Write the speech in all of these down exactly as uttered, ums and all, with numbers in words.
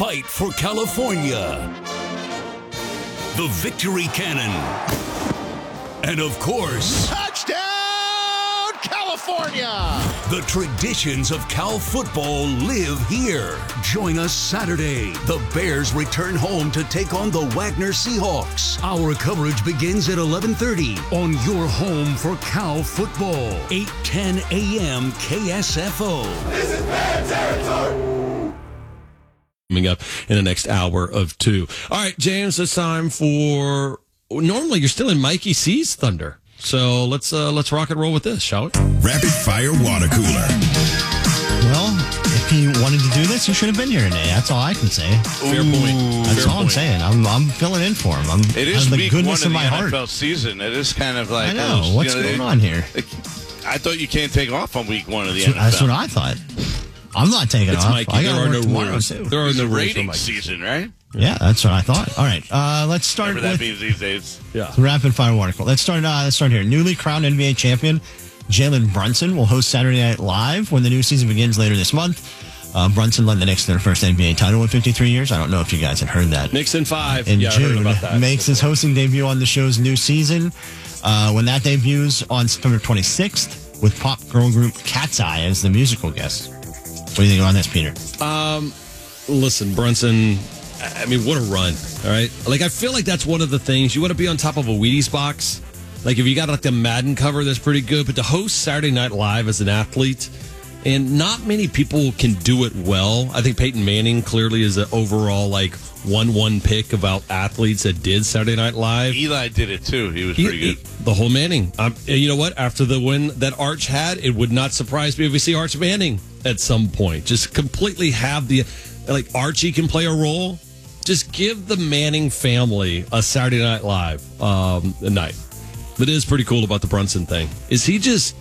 fight for California. The victory cannon. And of course, touchdown, California! The traditions of Cal football live here. Join us Saturday. The Bears return home to take on the Wagner Seahawks. Our coverage begins at eleven thirty on your home for Cal football. eight ten a.m. K S F O. This is Bear territory. Coming up in the next hour of two. All right, James, it's time for... Normally, you're still in Mikey C's thunder. So let's uh, let's rock and roll with this, shall we? Rapid Fire Water Cooler. Well, if he wanted to do this, he should have been here today. That's all I can say. Fair point. That's Fair all point. I'm saying. I'm I'm filling in for him. I'm It is out of the week goodness one of of my the heart. N F L season. It is kind of like I know. those, What's you know, going it- on here? it- I thought you can't take off on week one of the That's, N F L. that's what I thought. I'm not taking It's off. Mikey. I There got are to no work tomorrow rules. too. There are It's no the rules for rating Mikey. season, right? Yeah, that's what I thought. All right, uh, let's start Whatever that with means these days. Yeah. the rapid fire water cooler. Let's start. Uh, let's start here. Newly crowned N B A champion Jalen Brunson will host Saturday Night Live when the new season begins later this month. Uh, Brunson led the Knicks to their first N B A title in fifty-three years. I don't know if you guys had heard that. Knicks in five. In yeah, I heard June, about that. makes his hosting debut on the show's new season. Uh, when that debuts on September twenty-sixth with pop girl group Cat's Eye as the musical guest. What do you think about this, Peter? Um, listen, Brunson, I mean, what a run, all right? Like, I feel like that's one of the things. You want to be on top of a Wheaties box. Like, if you got, like, the Madden cover, that's pretty good. But to host Saturday Night Live as an athlete, and not many people can do it well. I think Peyton Manning clearly is an overall, like, one one pick about athletes that did Saturday Night Live. Eli did it, too. He was He- pretty good. he- the whole Manning. Um, and you know what? After the win that Arch had, it would not surprise me if we see Arch Manning at some point. Just completely have the, like, Archie can play a role. Just give the Manning family a Saturday Night Live um, night. That is pretty cool about the Brunson thing. Is he just,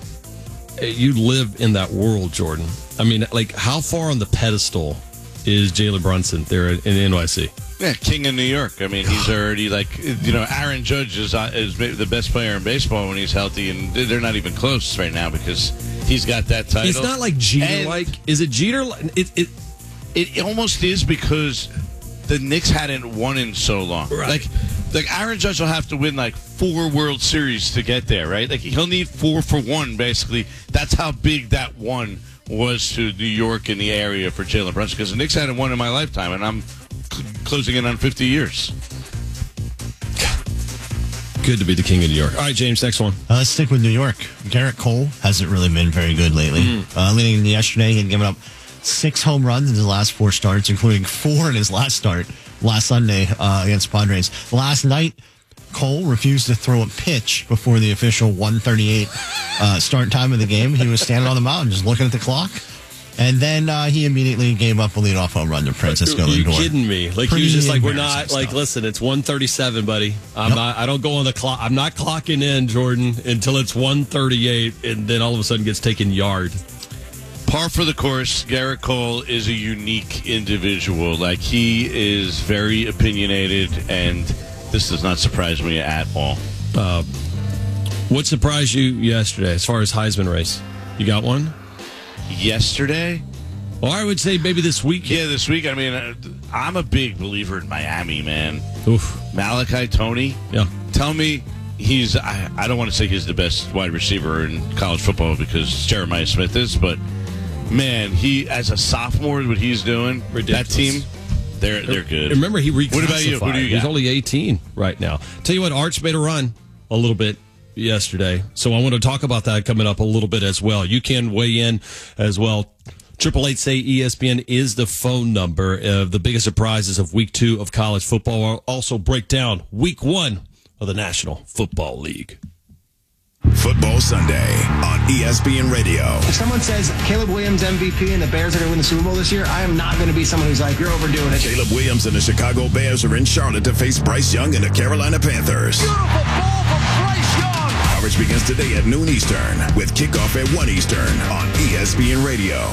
you live in that world, Jordan. I mean, like, how far on the pedestal is Jalen Brunson there in N Y C? Yeah, king of New York. I mean, he's already like, you know, Aaron Judge is, uh, is maybe the best player in baseball when he's healthy, and they're not even close right now because he's got that title. It's not like Jeter. And Like, is it Jeter? It, it It almost is because the Knicks hadn't won in so long. Right. Like, like Aaron Judge will have to win like four World Series to get there, right? Like he'll need four for one, basically. That's how big that one was to New York and the area for Jalen Brunson, because the Knicks hadn't won in my lifetime, and I'm cl- closing in on fifty years. good to be the king of New York. All right, James, next one. Uh, let's stick with New York. Garrett Cole hasn't really been very good lately. Mm. Uh, leading into yesterday, he had given up six home runs in his last four starts, including four in his last start last Sunday uh, against Padres. Last night, Cole refused to throw a pitch before the official one thirty-eight uh, start time of the game. He was standing on the mound just looking at the clock. And then uh, he immediately gave up a leadoff home run to Francisco Are you Lindor. kidding me? Like, Pretty he was just like, we're embarrassing not, like, stuff. listen, it's one thirty-seven, buddy. I'm Yep. not, I don't go on the clock. I'm not clocking in, Jordan, until it's one thirty-eight, and then all of a sudden gets taken yard. Par for the course, Garrett Cole is a unique individual. Like, he is very opinionated, and this does not surprise me at all. Uh, what surprised you yesterday as far as Heisman race? You got one? Yesterday? Well, I would say maybe this week. Yeah, this week. I mean, uh, I'm a big believer in Miami, man. Oof. Malachi Tony. Yeah. Tell me he's, I, I don't want to say he's the best wide receiver in college football because Jeremiah Smith is, but man, he, as a sophomore, what he's doing, Ridiculous. that team, they're they're good. Remember, he reclassified. What about you? Who do you He's got? only eighteen right now. Tell you what, Arch made a run a little bit yesterday. So I want to talk about that coming up a little bit as well. You can weigh in as well. Triple eight say E S P N is the phone number of the biggest surprises of week two of college football. I'll also break down week one of the National Football League. Football Sunday on E S P N Radio. If someone says Caleb Williams M V P and the Bears are going to win the Super Bowl this year, I am not going to be someone who's like, you're overdoing it. Caleb Williams and the Chicago Bears are in Charlotte to face Bryce Young and the Carolina Panthers. Beautiful ball from Bryce Young. Coverage begins today at noon Eastern with kickoff at one Eastern on E S P N Radio.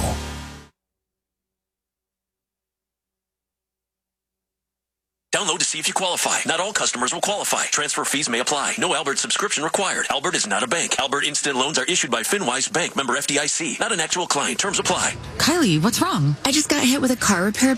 Download to see if you qualify. Not all customers will qualify. Transfer fees may apply. No Albert subscription required. Albert is not a bank. Albert Instant Loans are issued by FinWise Bank, member F D I C. Not an actual client. Terms apply. Kylie, what's wrong? I just got hit with a car repair